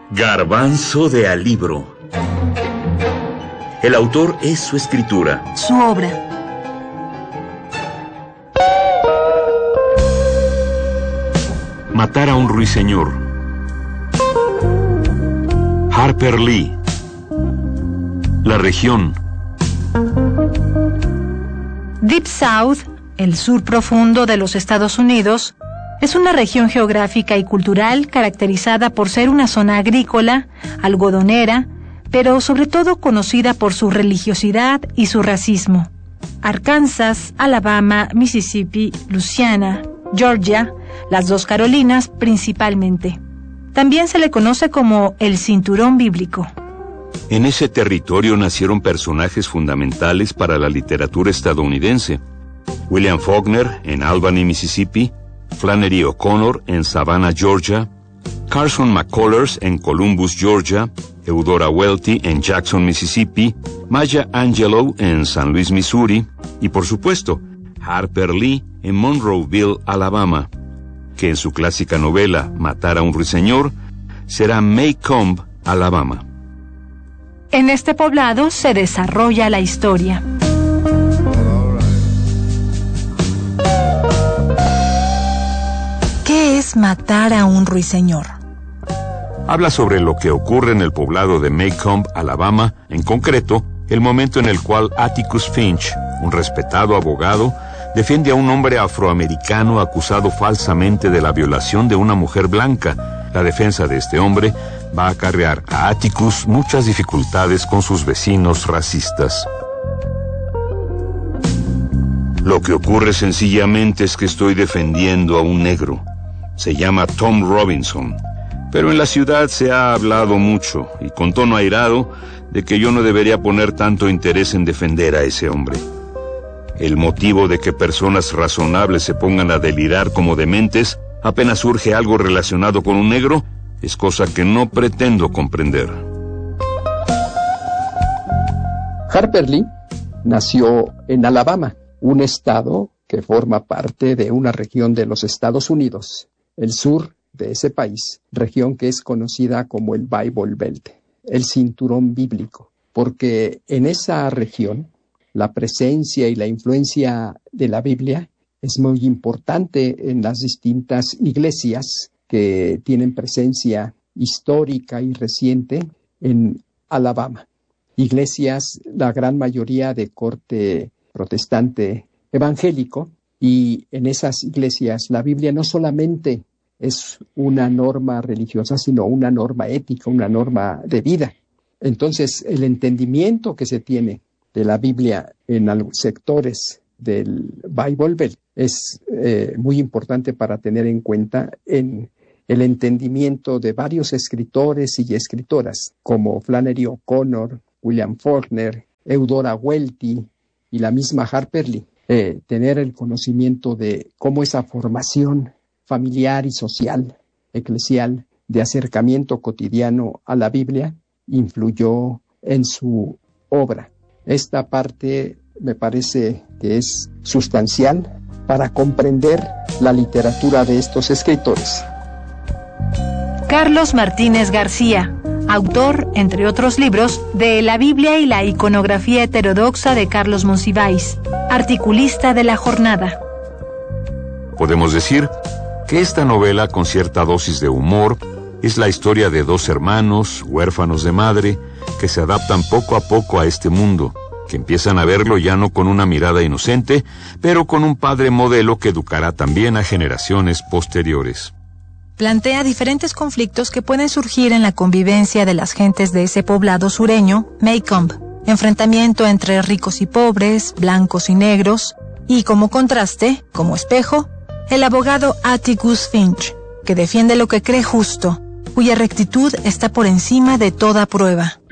Garbanzo de Alibro. El autor es su escritura. Su obra. Matar a un ruiseñor. Harper Lee. La región. Deep South, el sur profundo de los Estados Unidos, es una región geográfica y cultural caracterizada por ser una zona agrícola, algodonera, pero sobre todo conocida por su religiosidad y su racismo. Arkansas, Alabama, Mississippi, Louisiana, Georgia, las dos Carolinas principalmente. También se le conoce como el Cinturón Bíblico. En ese territorio nacieron personajes fundamentales para la literatura estadounidense. William Faulkner en Albany, Mississippi, Flannery O'Connor en Savannah, Georgia, Carson McCullers en Columbus, Georgia, Eudora Welty en Jackson, Mississippi, Maya Angelou en San Luis, Missouri, y por supuesto, Harper Lee en Monroeville, Alabama, que en su clásica novela Matar a un ruiseñor será Maycomb, Alabama. En este poblado se desarrolla la historia. ¿Qué es matar a un ruiseñor? Habla sobre lo que ocurre en el poblado de Maycomb, Alabama, en concreto, el momento en el cual Atticus Finch, un respetado abogado, defiende a un hombre afroamericano acusado falsamente de la violación de una mujer blanca. La defensa de este hombre va a acarrear a Atticus muchas dificultades con sus vecinos racistas. Lo que ocurre sencillamente es que estoy defendiendo a un negro. Se llama Tom Robinson. Pero en la ciudad se ha hablado mucho, y con tono airado, de que yo no debería poner tanto interés en defender a ese hombre. El motivo de que personas razonables se pongan a delirar como dementes apenas surge algo relacionado con un negro, es cosa que no pretendo comprender. Harper Lee nació en Alabama, un estado que forma parte de una región de los Estados Unidos, el sur de ese país, región que es conocida como el Bible Belt, el cinturón bíblico, porque en esa región la presencia y la influencia de la Biblia es muy importante en las distintas iglesias que tienen presencia histórica y reciente en Alabama. Iglesias, la gran mayoría de corte protestante evangélico, y en esas iglesias la Biblia no solamente es una norma religiosa, sino una norma ética, una norma de vida. Entonces, el entendimiento que se tiene de la Biblia en algunos sectores del Bible Belt es muy importante para tener en cuenta en el entendimiento de varios escritores y escritoras, como Flannery O'Connor, William Faulkner, Eudora Welty y la misma Harper Lee. Tener el conocimiento de cómo esa formación familiar y social, eclesial, de acercamiento cotidiano a la Biblia, influyó en su obra. Esta parte me parece que es sustancial para comprender la literatura de estos escritores. Carlos Martínez García, autor, entre otros libros, de La Biblia y la iconografía heterodoxa de Carlos Monsiváis, articulista de La Jornada. Podemos decir que esta novela, con cierta dosis de humor, es la historia de dos hermanos, huérfanos de madre, que se adaptan poco a poco a este mundo, que empiezan a verlo ya no con una mirada inocente, pero con un padre modelo que educará también a generaciones posteriores. Plantea diferentes conflictos que pueden surgir en la convivencia de las gentes de ese poblado sureño, Maycomb, enfrentamiento entre ricos y pobres, blancos y negros, y como contraste, como espejo, el abogado Atticus Finch, que defiende lo que cree justo, cuya rectitud está por encima de toda prueba.